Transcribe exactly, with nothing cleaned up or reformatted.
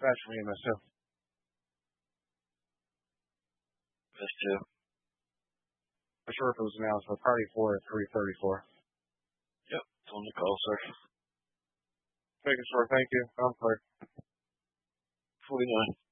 dispatch from E M S two. Miss two. For sure if it was announced for party four at three thirty-four. Yep, it's on the call, sir. Making sure, thank you. I'm clear. forty-nine.